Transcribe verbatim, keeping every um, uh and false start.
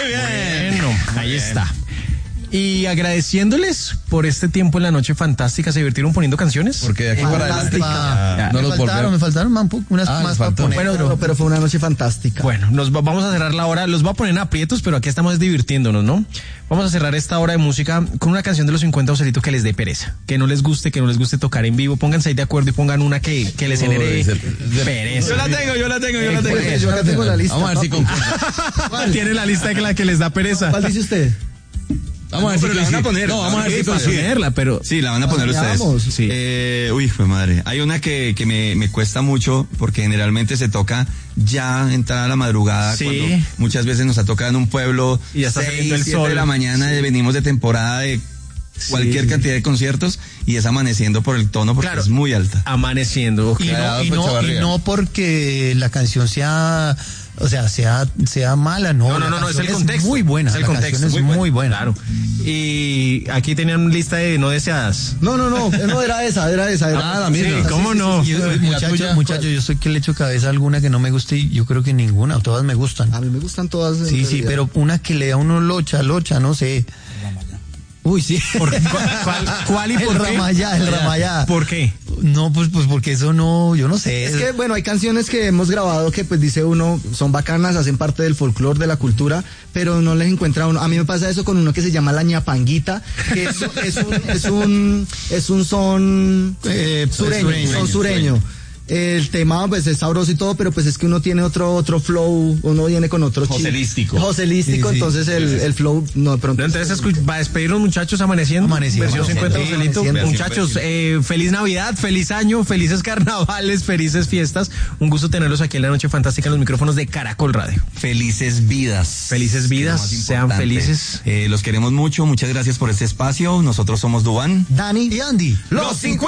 bien. Bueno, ahí está. Y agradeciéndoles por este tiempo en la noche fantástica, ¿se divirtieron poniendo canciones? Porque de aquí para adelante Ah, no me los faltaron, volvemos. me faltaron man, unas Ah, más les para faltó. poner. Bueno, pero, Pero fue una noche fantástica. Bueno, nos va- vamos a cerrar la hora, los va a poner en aprietos, pero aquí estamos divirtiéndonos, ¿no? Vamos a cerrar esta hora de música con una canción de los cincuenta Joselito que les dé pereza, que no les guste, que no les guste tocar en vivo, pónganse ahí de acuerdo y pongan una que, que les genere Uy, se- pereza. Yo la tengo, yo la tengo, yo la tengo. Pues, yo acá tengo la lista. Vamos a ver si papi. con... Tiene la lista de la que les da pereza. ¿Cuál dice usted? Vamos a ver Pero si la van a coincide. poner. No, vamos a ver si Sí, para coincide. Ponerla, pero Sí, la van a poner ustedes. Vamos. Sí. Eh, uy, fue madre. Hay una que, que me, me cuesta mucho porque generalmente se toca ya entrada a la madrugada. Sí. Cuando muchas veces nos ha tocado en un pueblo. Y ya está seis, saliendo el siete sol. de la mañana, y venimos de temporada de cualquier Sí. cantidad de conciertos y es amaneciendo por el tono porque Claro. es muy alta. amaneciendo. ok. y, no, Claro, y, pues, no, y Chavarría. no porque la canción sea, o sea, sea, sea mala, no. No, no, la no, no, es el canción contexto. muy buena, Es el la contexto. canción es muy buena. Claro. Y aquí tenían lista de no deseadas. No, no, no, no era esa, era esa. Era Ah, la misma. Sí, ¿cómo no? Yo, ¿Y la muchacho, tuya? muchacho, yo soy que le echo cabeza a alguna que no me guste y yo creo que ninguna, todas me gustan. A mí me gustan todas. en Sí, sí, realidad. pero una que le da a uno locha, locha, no sé. Uy, sí. ¿Por, cuál, cuál, cuál y El por qué? Ramayá, el Ramayá. ¿Por qué? No, pues, pues porque eso no, yo no sé. Es que, bueno, hay canciones que hemos grabado que, pues, dice uno, son bacanas, hacen parte del folclore, de la cultura, pero no les encuentra uno. A mí me pasa eso con uno que se llama La Ñapanguita, que es, es un, es un, es un son Eh, sureño, sureño, son sureño. El tema, pues, es sabroso y todo, pero pues es que uno tiene otro, otro flow, uno viene con otro chip. Joselístico. Joselístico, Sí, sí. entonces el, el flow, no, de pronto. No, entonces escu- va a despedirnos, muchachos, amaneciendo. Amaneciendo, Versión cincuenta amaneciendo. Joselito. Sí, amaneciendo. Muchachos, eh, feliz Navidad, feliz año, felices carnavales, felices fiestas. Un gusto tenerlos aquí en la noche fantástica en los micrófonos de Caracol Radio. Felices vidas. Felices vidas, Que es lo más sean importante. felices. Eh, los queremos mucho, muchas gracias por este espacio. Nosotros somos Duván. Dani. Y Andy. Los cincuenta.